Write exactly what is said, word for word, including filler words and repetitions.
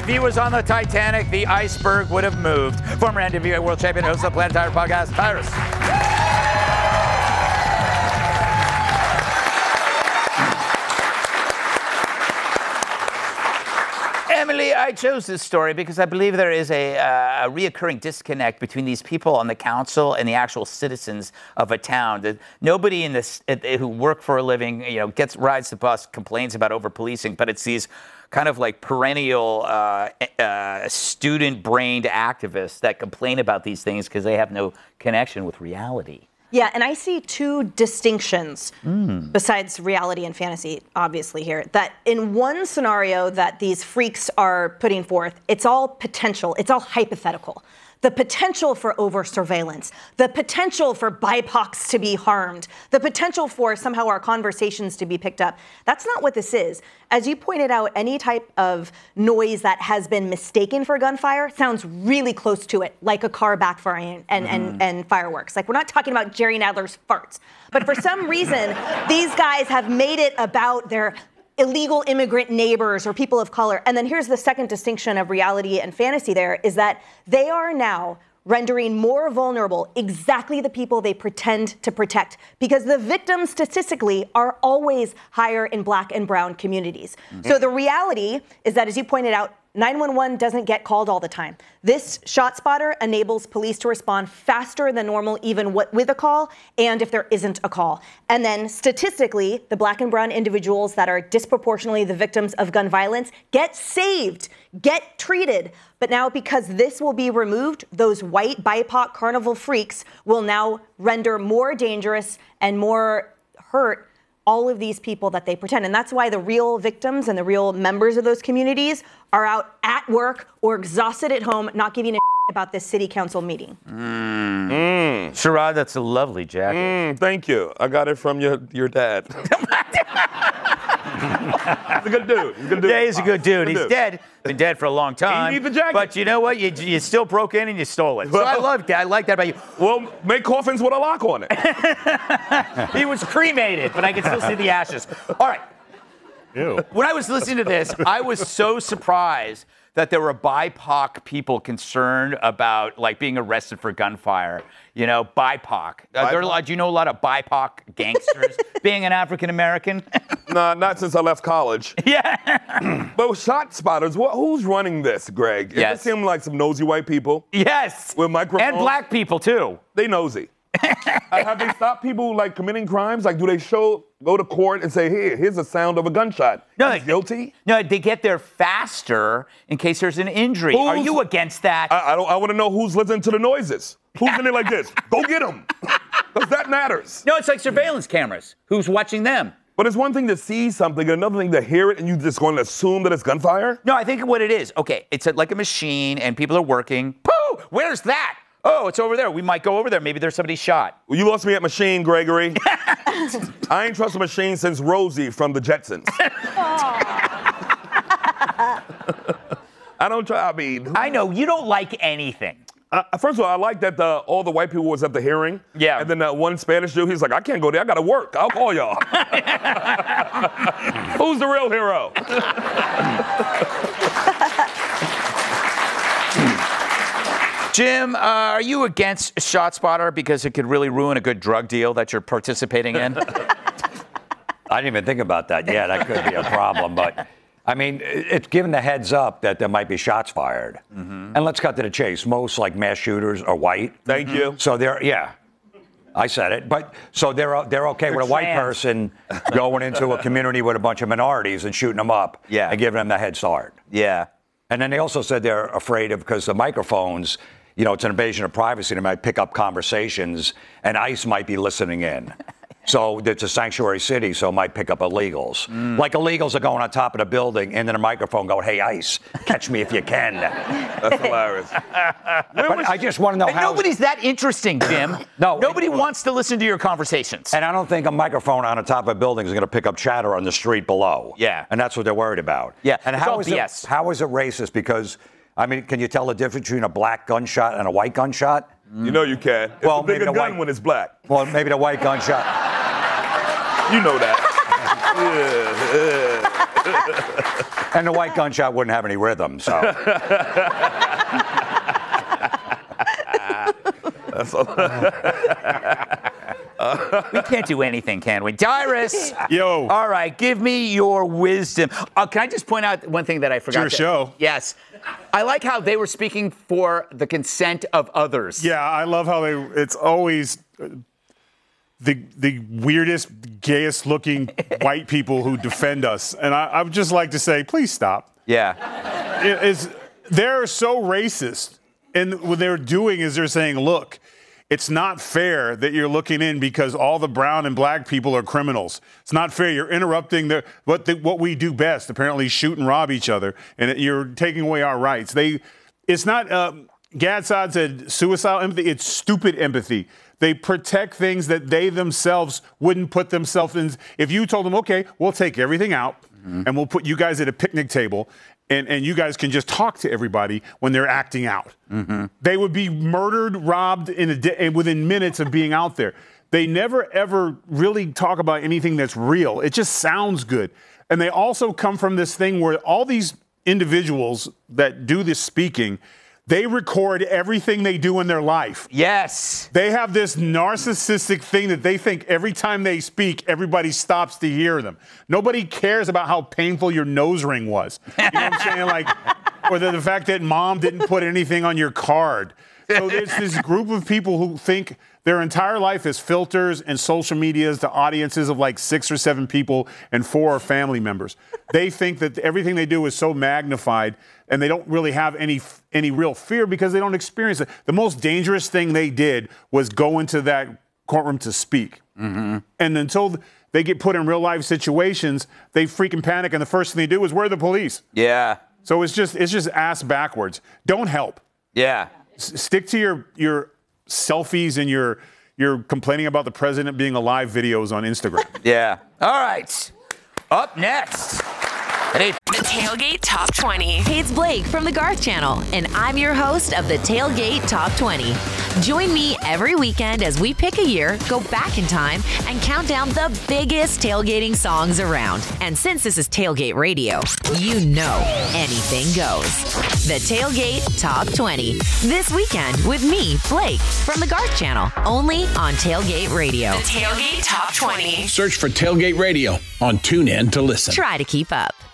If he was on the Titanic, the iceberg would have moved. Former N W A world champion, host of the Planet Tire podcast, Tyrus. Emily, I chose this story because I believe there is a, uh, a reoccurring disconnect between these people on the council and the actual citizens of a town. That nobody in this uh, who work for a living, you know, gets rides the bus, complains about over-policing, but it's these kind of like perennial uh, uh, student-brained activists that complain about these things because they have no connection with reality. Yeah, and I see two distinctions mm. besides reality and fantasy, obviously, here. That in one scenario that these freaks are putting forth, it's all potential, it's all hypothetical. The potential for over-surveillance, the potential for B I P O Cs to be harmed, the potential for somehow our conversations to be picked up. That's not what this is. As you pointed out, any type of noise that has been mistaken for gunfire sounds really close to it, like a car backfiring and, mm-hmm. and, and fireworks. Like, we're not talking about Jerry Nadler's farts. But for some reason, these guys have made it about their illegal immigrant neighbors or people of color. And then here's the second distinction of reality and fantasy there, is that they are now rendering more vulnerable exactly the people they pretend to protect, because the victims statistically are always higher in Black and brown communities. Mm-hmm. So the reality is that, as you pointed out, nine one one doesn't get called all the time. This ShotSpotter enables police to respond faster than normal, even with a call, and if there isn't a call. And then statistically, the Black and brown individuals that are disproportionately the victims of gun violence get saved, get treated. But now, because this will be removed, those white B I P O C carnival freaks will now render more dangerous and more hurt all of these people that they pretend. And that's why the real victims and the real members of those communities are out at work or exhausted at home, not giving a about this city council meeting. Mm. Mm. Sherrod, that's a lovely jacket. Mm, thank you. I got it from your, your dad. He's a good dude. He's a good dude. Yeah, he's a good dude. Good he's dude. dead. Been dead for a long time. You need the jacket. But you know what? You, you still broke in and you stole it. So I love that. I like that about you. Well, make coffins with a lock on it. He was cremated, but I can still see the ashes. All right. Ew. When I was listening to this, I was so surprised that there were B I P O C people concerned about, like, being arrested for gunfire. You know, B I P O C. Uh, there are a lot, do you know a lot of B I P O C gangsters being an African American? Nah, not since I left college. Yeah. But with ShotSpotters, what, who's running this, Greg? It Yes. seem like some nosy white people. Yes. With microphones. And black people, too. They nosy. Have they stopped people, like, committing crimes? Like, do they show, go to court and say, here, here's the sound of a gunshot? No, He's they, guilty? No, they get there faster in case there's an injury. Who's, Are you against that? I, I don't. I want to know who's listening to the noises. Who's in there like this? Go get them. Because that matters. No, it's like surveillance cameras. Who's watching them? But it's one thing to see something, and another thing to hear it, and you just going to assume that it's gunfire? No, I think what it is, okay, it's a, like a machine, and people are working. Pooh! Where's that? Oh, it's over there. We might go over there. Maybe there's somebody shot. Well, you lost me at machine, Gregory. I ain't trust a machine since Rosie from the Jetsons. I don't try, I mean... I know, you don't like anything. Uh, first of all, I like that the, all the white people was at the hearing. Yeah. And then that one Spanish dude, he's like, I can't go there. I got to work. I'll call y'all. Who's the real hero? Jim, uh, are you against ShotSpotter because it could really ruin a good drug deal that you're participating in? I didn't even think about that. Yeah, that could be a problem. But, I mean, it's given the heads up that there might be shots fired. Mm-hmm. And let's cut to the chase. Most, like, mass shooters are white. Thank mm-hmm. you. So they're, yeah, I said it. But so they're they're okay They're with a white trans. person going into a community with a bunch of minorities and shooting them up Yeah. and giving them the head start. Yeah. And then they also said they're afraid of, because the microphones, you know, it's an invasion of privacy. They might pick up conversations, and ICE might be listening in. So it's a sanctuary city, so it might pick up illegals. Mm. Like illegals are going on top of the building, and then a microphone going, hey, ICE, catch me if you can. That's hilarious. But I just want to know And how... nobody's that interesting, Jim. No. Nobody wants to listen to your conversations. And I don't think a microphone on the top of a building is going to pick up chatter on the street below. Yeah. And that's what they're worried about. Yeah, And it's how all is B it, S. how is it racist? Because, I mean, can you tell the difference between a black gunshot and a white gunshot? You know you can. It's Well, a bigger maybe the gun white- when it's black. Well, maybe the white gunshot. You know that. yeah, yeah. And the white gunshot wouldn't have any rhythm, so. We can't do anything, can we? Dyrus! Yo. All right, give me your wisdom. Uh, can I just point out one thing that I forgot? your to- show. Yes. I like how they were speaking for the consent of others. Yeah, I love how they. It's always the the weirdest, gayest looking white people who defend us, and I, I would just like to say, please stop. Yeah. It is they're so racist, and what they're doing is they're saying, look, it's not fair that you're looking in because all the brown and black people are criminals. It's not fair. You're interrupting the, what the, what we do best, apparently shoot and rob each other, and you're taking away our rights. They, it's not, uh, Gad Saad said suicidal empathy. It's stupid empathy. They protect things that they themselves wouldn't put themselves in. If you told them, okay, we'll take everything out mm-hmm. and we'll put you guys at a picnic table, And, and you guys can just talk to everybody when they're acting out. Mm-hmm. They would be murdered, robbed in a day, within minutes of being out there. They never, ever really talk about anything that's real. It just sounds good. And they also come from this thing where all these individuals that do this speaking, they record everything they do in their life. Yes. They have this narcissistic thing that they think every time they speak, everybody stops to hear them. Nobody cares about how painful your nose ring was. You know what I'm saying? Like, or the, the fact that mom didn't put anything on your card. So there's this group of people who think their entire life is filters and social medias to audiences of like six or seven people and four are family members. They think that everything they do is so magnified and they don't really have any any real fear because they don't experience it. The most dangerous thing they did was go into that courtroom to speak. Mm-hmm. And until they get put in real life situations, they freaking panic and the first thing they do is, where are the police? Yeah. So it's just it's just ass backwards. Don't help. Yeah. S- stick to your your selfies and your your complaining about the president being alive videos on Instagram. Yeah. All right. Up next. Hey. The Tailgate Top twenty. Hey, it's Blake from the Garth Channel, and I'm your host of the Tailgate Top twenty. Join me every weekend as we pick a year, go back in time, and count down the biggest tailgating songs around. And since this is Tailgate Radio, you know anything goes. The Tailgate Top twenty. This weekend with me, Blake, from the Garth Channel, only on Tailgate Radio. The Tailgate Top twenty. Search for Tailgate Radio on TuneIn to listen. Try to keep up.